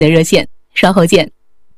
的热线，稍后见。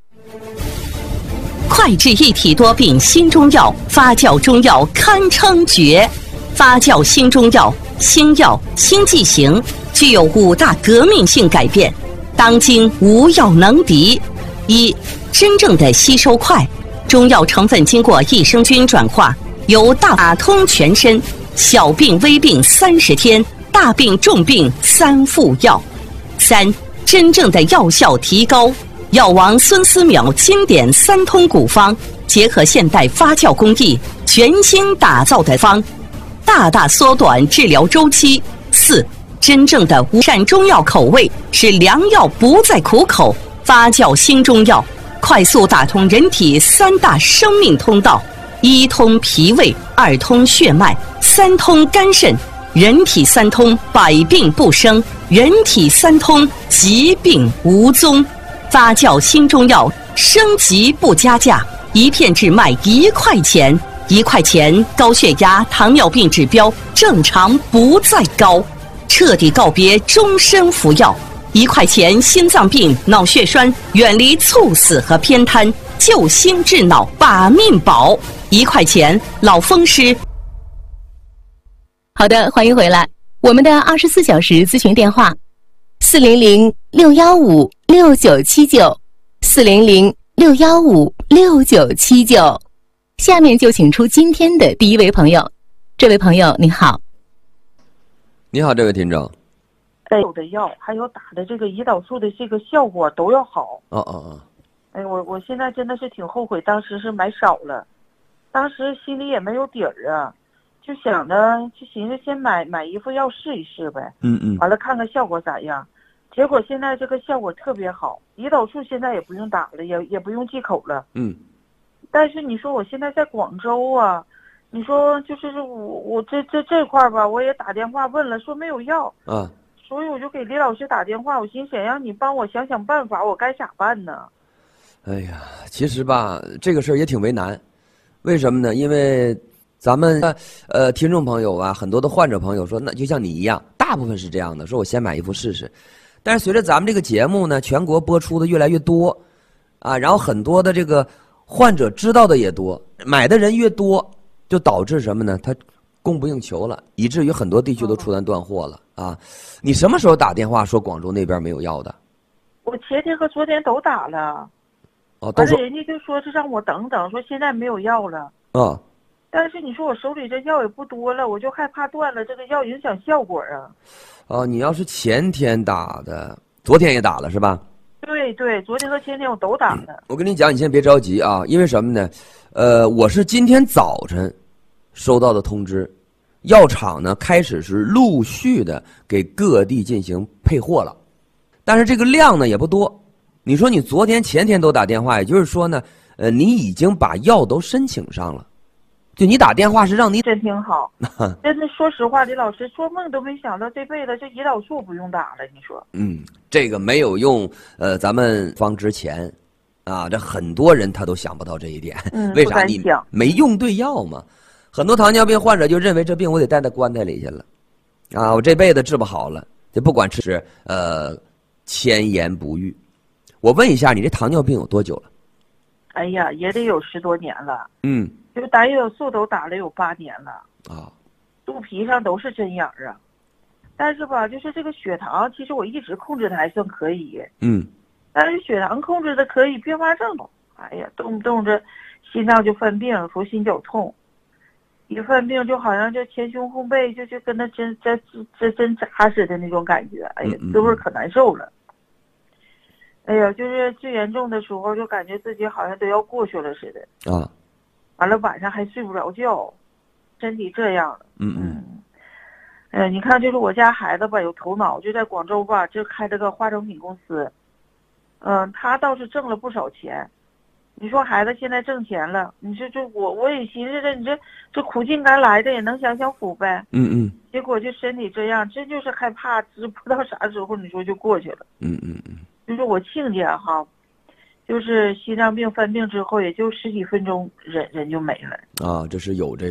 快治一体多病新中药，发酵中药堪称绝。发酵新中药，新药新剂型，具有5大革命性改变，当今无药能敌。一、真正的吸收快，中药成分经过益生菌转化，由打通全身，小病微病30天，大病重病3副药。3、真正的药效提高，药王孙思邈经典3通古方，结合现代发酵工艺，全新打造的方，大大缩短治疗周期。4、真正的无善中药口味，使良药不再苦口。发酵新中药，快速打通人体3大生命通道：1通脾胃，2通血脉，3通肝肾。人体3通，百病不生；人体3通，疾病无踪。发酵新中药，升级不加价，一片只卖1块钱，1块钱高血压、糖尿病指标正常不再高，彻底告别终身服药。1块钱心脏病、脑血栓远离猝死和偏瘫，救心治脑把命保。1块钱老风湿。 好的，欢迎回来。我们的24小时咨询电话：400-615-6979，400-615-6979。下面就请出今天的第一位朋友。这位朋友，你好。 你好，这位听众。 有的药还有打的这个胰岛素的这个效果都要好。哎，我现在真的是挺后悔，当时是买少了，当时心里也没有底儿啊，就想着就寻思先买一副药试一试呗。完了看看效果咋样。结果现在这个效果特别好，胰岛素现在也不用打了，也不用忌口了。但是你说我现在在广州啊，你说就是我这块吧，我也打电话问了，说没有药啊。所以我就给李老师打电话，我心想让你帮我想想办法，我该咋办呢？ 哎呀，其实吧，这个事儿也挺为难。为什么呢？因为咱们听众朋友啊，很多的患者朋友说，那就像你一样，大部分是这样的，说我先买一副试试。但是随着咱们这个节目呢，全国播出的越来越多啊，然后很多的这个患者知道的也多，买的人越多，就导致什么呢？他供不应求了，以至于很多地区都出单断货了啊！你什么时候打电话说广州那边没有药的？ 我前天和昨天都打了。 但是人家就说是让我等等，说现在没有药了。但是你说我手里这药也不多了，我就害怕断了这个药影响效果啊。 你要是前天打的，昨天也打了是吧？ 对，昨天和前天我都打了。 我跟你讲，你先别着急啊，因为什么呢？我是今天早晨收到的通知，药厂呢开始是陆续的给各地进行配货了，但是这个量呢也不多。你说你昨天前天都打电话，也就是说呢，你已经把药都申请上了，就你打电话是让你真挺好。真的说实话，李老师做梦都没想到这辈子这胰岛素不用打了，你说？ 这个没有用咱们方之前啊，这很多人他都想不到这一点。为啥？你没用对药嘛。很多糖尿病患者就认为这病我得带到棺材里去了，啊，我这辈子治不好了，就不管吃千言不愈。我问一下，你这糖尿病有多久了？ 哎呀，也得有10多年了。就打胰岛素都打了有8年了啊，肚皮上都是针眼儿啊。但是吧，就是这个血糖，其实我一直控制的还算可以。但是血糖控制的可以，并发症，哎呀，动不动这心脏就犯病，说心绞痛。一犯病就好像这前胸后背就跟那针扎似的那种感觉，哎呀，滋味可难受了。哎呀，就是最严重的时候，就感觉自己好像都要过去了似的啊。完了晚上还睡不着觉，身体这样了。你看，就是我家孩子吧，有头脑，就在广州吧，就开了个化妆品公司。他倒是挣了不少钱。你说孩子现在挣钱了，你说这我也寻思着，你这苦尽甘来的也能享享福呗。结果就身体这样，真就是害怕，知不知道啥时候你说就过去了。就是我亲家哈，就是心脏病犯病之后，也就10几分钟人就没了啊。这是有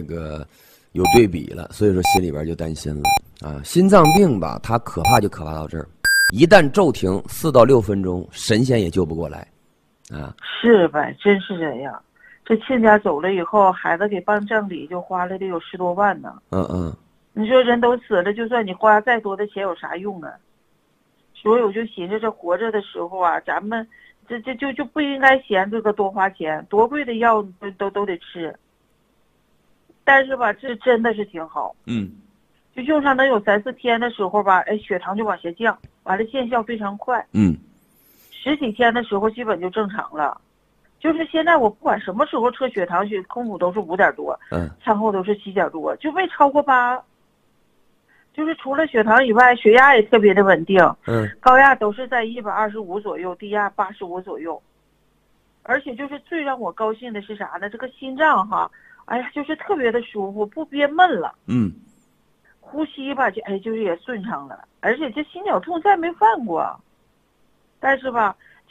对比了，所以说心里边就担心了啊。心脏病吧，它可怕就可怕到这儿。 一旦骤停4到6分钟，神仙也救不过来，啊。 是呗，真是这样。这亲家走了以后，孩子给办葬礼就花了得有10多万呢。你说人都死了，就算你花再多的钱有啥用啊？所以我就寻思，这活着的时候啊，咱们就不应该嫌这个多花钱，多贵的药都得吃。但是吧，这真的是挺好。就用上能有3、4天的时候吧，哎，血糖就往下降，完了见效非常快。10几天的时候基本就正常了。就是现在我不管什么时候测血糖，空腹都是5点多，餐后都是7点多，就没超过8。就是除了血糖以外，血压也特别的稳定，高压都是在125左右，低压85左右。而且就是最让我高兴的是啥呢？这个心脏哈，哎呀，就是特别的舒服，不憋闷了。呼吸吧，就是也顺畅了，而且这心绞痛再没犯过。但是吧，